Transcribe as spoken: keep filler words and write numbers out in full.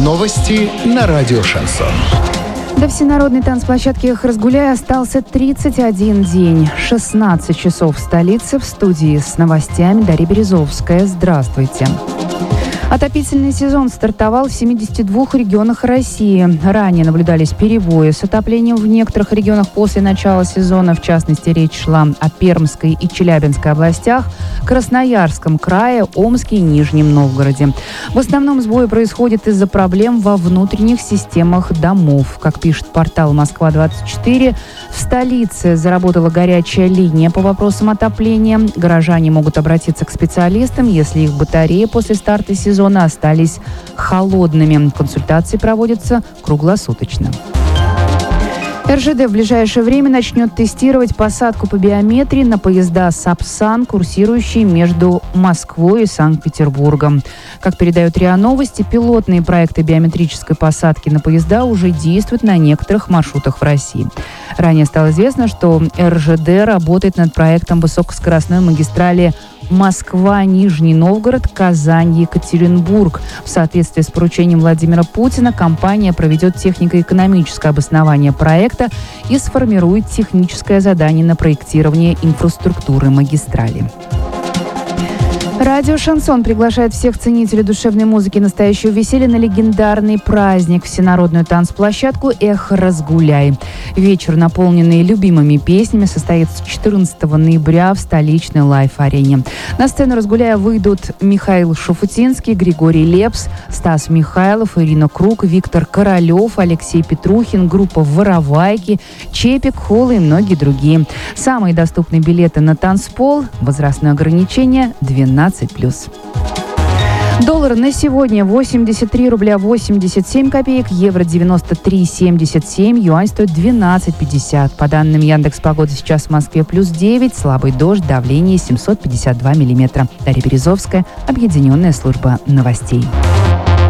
Новости на радио «Шансон». До всенародной танцплощадки «Эх, разгуляй» остался тридцать один день. шестнадцать часов в столице. В студии с новостями Дарья Березовская. Здравствуйте. Отопительный сезон стартовал в семидесяти двух регионах России. Ранее наблюдались перебои с отоплением в некоторых регионах после начала сезона. В частности, речь шла о Пермской и Челябинской областях, Красноярском крае, Омске и Нижнем Новгороде. В основном сбои происходят из-за проблем во внутренних системах домов. Как пишет портал Москва двадцать четыре, в столице заработала горячая линия по вопросам отопления. Горожане могут обратиться к специалистам, если их батареи после старта сезона остались холодными. Консультации проводятся круглосуточно. эр жэ дэ в ближайшее время начнет тестировать посадку по биометрии на поезда «Сапсан», курсирующие между Москвой и Санкт-Петербургом. Как передают РИА Новости, пилотные проекты биометрической посадки на поезда уже действуют на некоторых маршрутах в России. Ранее стало известно, что эр жэ дэ работает над проектом высокоскоростной магистрали Москва-Нижний Новгород, Казань-Екатеринбург. В соответствии с поручением Владимира Путина компания проведет технико-экономическое обоснование проекта и сформирует техническое задание на проектирование инфраструктуры магистрали. Радио «Шансон» приглашает всех ценителей душевной музыки и настоящего веселья на легендарный праздник – всенародную танцплощадку «Эх, разгуляй». Вечер, наполненный любимыми песнями, состоится четырнадцатого ноября в столичной лайф-арене. На сцену «Разгуляя» выйдут Михаил Шафутинский, Григорий Лепс, Стас Михайлов, Ирина Круг, Виктор Королев, Алексей Петрухин, группа «Воровайки», Чепик, Холл и многие другие. Самые доступные билеты на танцпол, возрастное ограничение – двенадцать плюс. Доллар на сегодня восемьдесят три рубля восемьдесят семь копеек, евро девяносто три семьдесят семь, юань стоит двенадцать пятьдесят. По данным Яндекс.Погоды, сейчас в Москве плюс девять, слабый дождь, давление семьсот пятьдесят два миллиметра. Дарья Березовская, Объединенная служба новостей.